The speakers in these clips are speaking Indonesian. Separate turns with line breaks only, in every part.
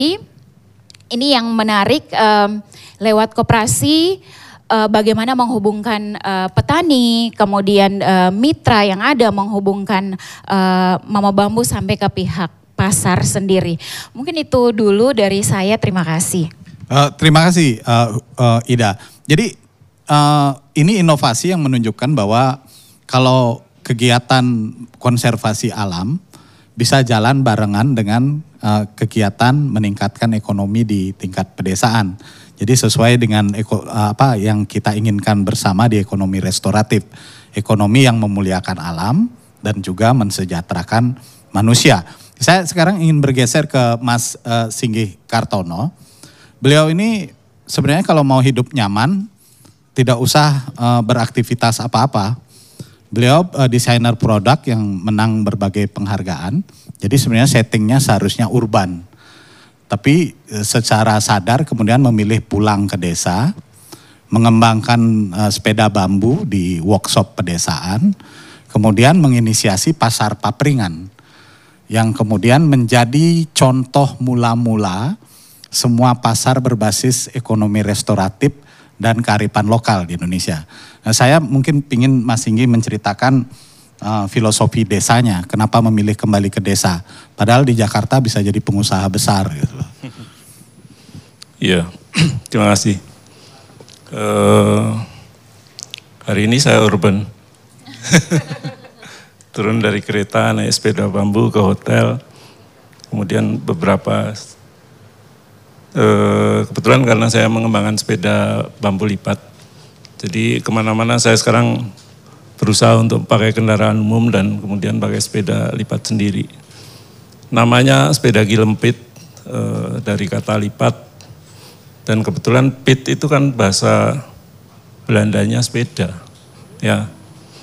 Ini yang menarik lewat koperasi bagaimana menghubungkan petani, kemudian mitra yang ada menghubungkan Mama Bambu sampai ke pihak pasar sendiri. Mungkin itu dulu dari saya, terima kasih.
Terima kasih Ida. Jadi ini inovasi yang menunjukkan bahwa kalau kegiatan konservasi alam bisa jalan barengan dengan kegiatan meningkatkan ekonomi di tingkat pedesaan. Jadi sesuai dengan apa yang kita inginkan bersama di ekonomi restoratif, ekonomi yang memuliakan alam dan juga mensejahterakan manusia. Saya sekarang ingin bergeser ke Mas Singgih Kartono. Beliau ini sebenarnya kalau mau hidup nyaman, tidak usah beraktivitas apa-apa. Beliau desainer produk yang menang berbagai penghargaan. Jadi sebenarnya settingnya seharusnya urban. Tapi secara sadar kemudian memilih pulang ke desa, mengembangkan sepeda bambu di workshop pedesaan, kemudian menginisiasi pasar papringan, yang kemudian menjadi contoh mula-mula semua pasar berbasis ekonomi restoratif dan kearifan lokal di Indonesia. Nah, saya mungkin ingin Mas Singgi menceritakan filosofi desanya, kenapa memilih kembali ke desa. Padahal di Jakarta bisa jadi pengusaha besar gitu loh.
Iya, terima kasih. Hari ini saya urban. Turun dari kereta, naik sepeda bambu ke hotel. Kemudian beberapa kebetulan karena saya mengembangkan sepeda bambu lipat, jadi kemana-mana saya sekarang berusaha untuk pakai kendaraan umum dan kemudian pakai sepeda lipat sendiri. Namanya sepeda gilempit, dari kata lipat, dan kebetulan pit itu kan bahasa Belandanya sepeda. Ya,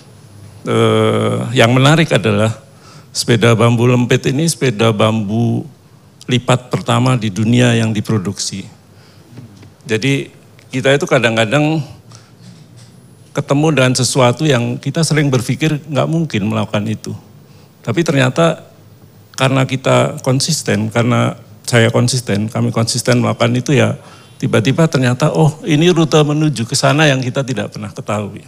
yang menarik adalah sepeda bambu lempit ini sepeda bambu lipat pertama di dunia yang diproduksi. Jadi kita itu kadang-kadang ketemu dengan sesuatu yang kita sering berpikir nggak mungkin melakukan itu. Tapi ternyata karena kita konsisten, karena saya konsisten, kami konsisten melakukan itu ya tiba-tiba ternyata oh ini rute menuju ke sana yang kita tidak pernah ketahui.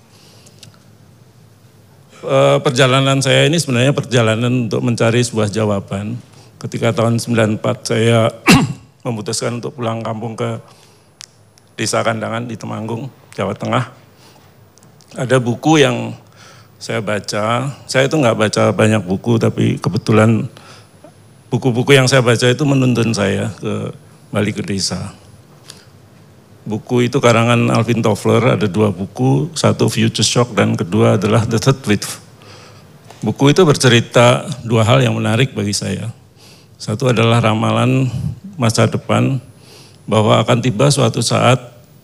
Perjalanan saya ini sebenarnya perjalanan untuk mencari sebuah jawaban. Ketika tahun 94 saya memutuskan untuk pulang kampung ke Desa Kandangan di Temanggung, Jawa Tengah. Ada buku yang saya baca, saya itu nggak baca banyak buku, tapi kebetulan buku-buku yang saya baca itu menuntun saya balik ke desa. Buku itu karangan Alvin Toffler, ada 2 buku, satu Future Shock dan kedua adalah The Third Wave. Buku itu bercerita 2 hal yang menarik bagi saya. Satu adalah ramalan masa depan bahwa akan tiba suatu saat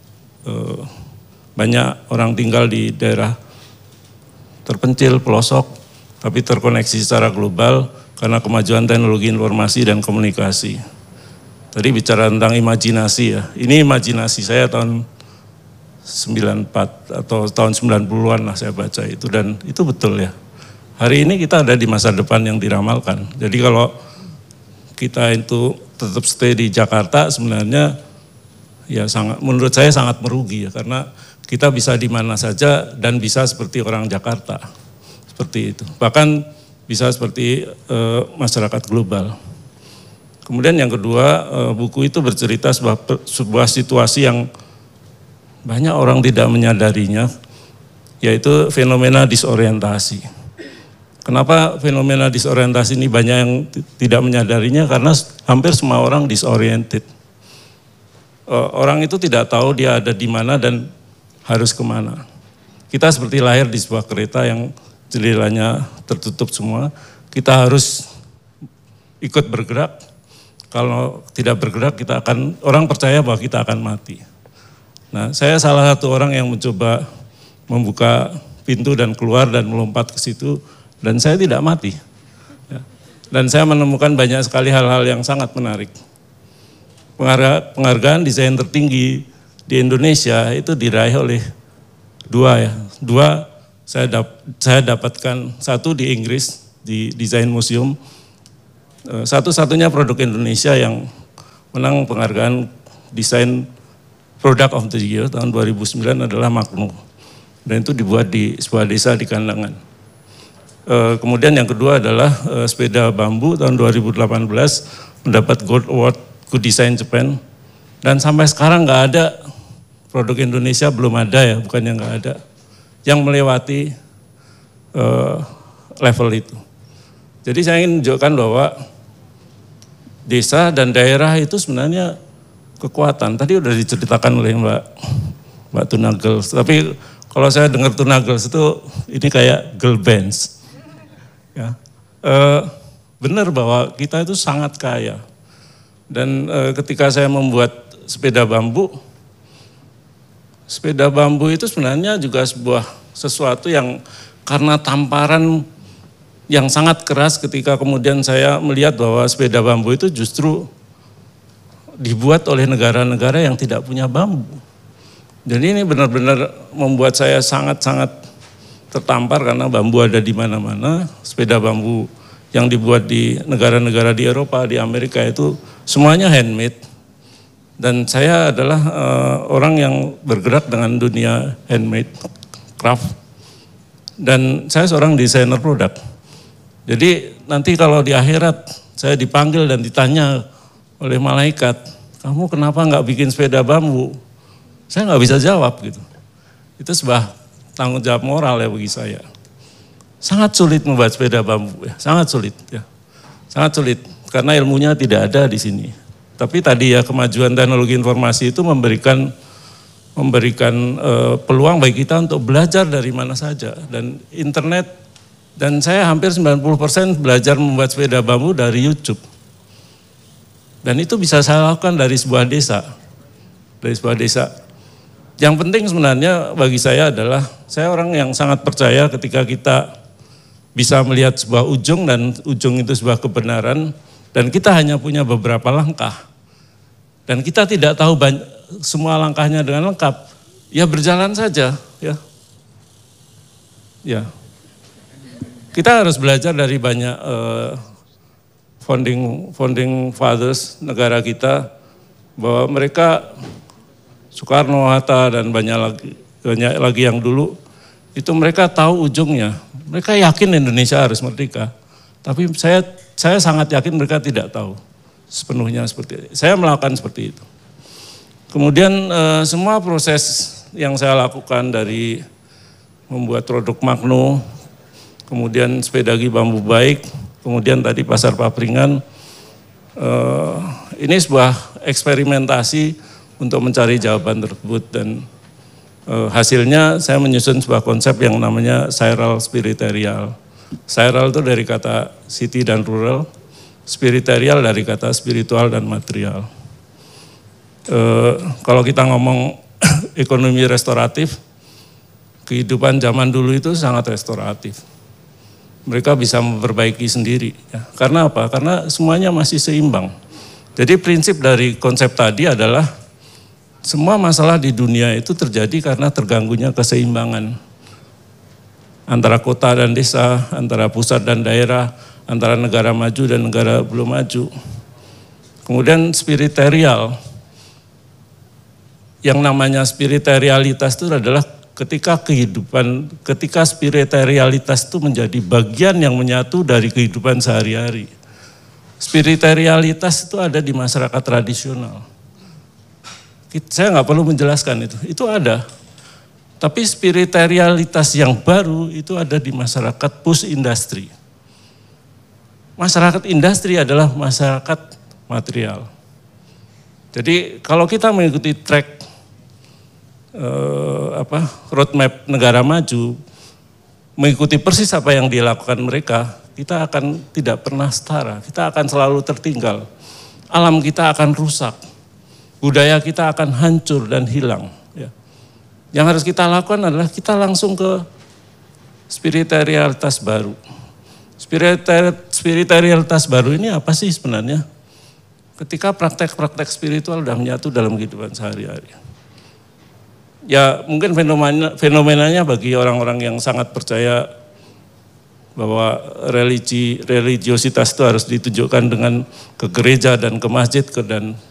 banyak orang tinggal di daerah terpencil, pelosok, tapi terkoneksi secara global karena kemajuan teknologi informasi dan komunikasi. Tadi bicara tentang imajinasi ya, ini imajinasi saya tahun 94 atau tahun 90-an lah saya baca itu dan itu betul ya. Hari ini kita ada di masa depan yang diramalkan. Jadi kalau kita itu tetap stay di Jakarta sebenarnya ya menurut saya sangat merugi ya karena kita bisa di mana saja dan bisa seperti orang Jakarta seperti itu bahkan bisa seperti masyarakat global. Kemudian yang kedua buku itu bercerita sebuah situasi yang banyak orang tidak menyadarinya yaitu fenomena disorientasi. Kenapa fenomena disorientasi ini banyak yang tidak menyadarinya? Karena hampir semua orang disoriented. Orang itu tidak tahu dia ada di mana dan harus kemana. Kita seperti lahir di sebuah kereta yang jendelanya tertutup semua. Kita harus ikut bergerak. Kalau tidak bergerak orang percaya bahwa kita akan mati. Nah, saya salah satu orang yang mencoba membuka pintu dan keluar dan melompat ke situ. Dan saya tidak mati. Dan saya menemukan banyak sekali hal-hal yang sangat menarik. Penghargaan desain tertinggi di Indonesia itu diraih oleh 2 saya dapatkan, satu di Inggris, di Design Museum. Satu-satunya produk Indonesia yang menang penghargaan desain Product of the Year tahun 2009 adalah Magno. Dan itu dibuat di sebuah desa di Kandangan. Kemudian yang kedua adalah sepeda bambu tahun 2018 mendapat Gold Award Good Design Japan. Dan sampai sekarang nggak ada produk Indonesia, belum ada ya, bukannya nggak ada, yang melewati level itu. Jadi saya ingin menunjukkan bahwa desa dan daerah itu sebenarnya kekuatan. Tadi udah diceritakan oleh Mbak Tunagels. Tapi kalau saya dengar Tunagels itu ini kayak girl bands. Ya. Benar bahwa kita itu sangat kaya. Dan ketika saya membuat sepeda bambu itu sebenarnya juga sesuatu yang karena tamparan yang sangat keras ketika kemudian saya melihat bahwa sepeda bambu itu justru dibuat oleh negara-negara yang tidak punya bambu. Jadi ini benar-benar membuat saya sangat-sangat tertampar karena bambu ada di mana-mana. Sepeda bambu yang dibuat di negara-negara di Eropa, di Amerika itu semuanya handmade. Dan saya adalah orang yang bergerak dengan dunia handmade, craft. Dan saya seorang desainer produk. Jadi nanti kalau di akhirat saya dipanggil dan ditanya oleh malaikat, kamu kenapa nggak bikin sepeda bambu? Saya nggak bisa jawab gitu. Itu sebuah tanggung jawab moral ya bagi saya. Sangat sulit membuat sepeda bambu ya, sangat sulit ya. Sangat sulit karena ilmunya tidak ada di sini. Tapi tadi ya kemajuan teknologi informasi itu memberikan peluang bagi kita untuk belajar dari mana saja. Dan internet, dan saya hampir 90% belajar membuat sepeda bambu dari YouTube. Dan itu bisa saya lakukan dari sebuah desa. Dari sebuah desa. Yang penting sebenarnya bagi saya adalah, saya orang yang sangat percaya ketika kita bisa melihat sebuah ujung dan ujung itu sebuah kebenaran. Dan kita hanya punya beberapa langkah. Dan kita tidak tahu semua langkahnya dengan lengkap. Ya berjalan saja ya. Ya. Kita harus belajar dari banyak founding fathers negara kita, bahwa mereka Soekarno, Hatta dan banyak lagi yang dulu itu mereka tahu ujungnya. Mereka yakin Indonesia harus merdeka. Tapi saya sangat yakin mereka tidak tahu sepenuhnya seperti itu. Saya melakukan seperti itu. Kemudian semua proses yang saya lakukan dari membuat produk Magno, kemudian sepedagi bambu baik, kemudian tadi pasar papringan, ini sebuah eksperimentasi untuk mencari jawaban tersebut. Dan hasilnya saya menyusun sebuah konsep yang namanya Sairal Spiriterial. Sairal itu dari kata city dan rural, spiriterial dari kata spiritual dan material. Kalau kita ngomong ekonomi restoratif, kehidupan zaman dulu itu sangat restoratif. Mereka bisa memperbaiki sendiri. Ya. Karena apa? Karena semuanya masih seimbang. Jadi prinsip dari konsep tadi adalah semua masalah di dunia itu terjadi karena terganggunya keseimbangan antara kota dan desa, antara pusat dan daerah, antara negara maju dan negara belum maju. Kemudian spiriterial. Yang namanya spiriterialitas itu adalah ketika spiriterialitas itu menjadi bagian yang menyatu dari kehidupan sehari-hari. Spiriterialitas itu ada di masyarakat tradisional. Saya nggak perlu menjelaskan itu ada. Tapi spiriterialitas yang baru itu ada di masyarakat push industri. Masyarakat industri adalah masyarakat material. Jadi kalau kita mengikuti track roadmap negara maju, mengikuti persis apa yang dilakukan mereka, kita akan tidak pernah setara, kita akan selalu tertinggal. Alam kita akan rusak, budaya kita akan hancur dan hilang. Ya. Yang harus kita lakukan adalah kita langsung ke spiriterialitas baru. Spiriterialitas baru ini apa sih sebenarnya? Ketika praktek-praktek spiritual sudah menyatu dalam kehidupan sehari-hari. Ya mungkin fenomenanya bagi orang-orang yang sangat percaya bahwa religiositas itu harus ditunjukkan dengan ke gereja dan ke masjid dan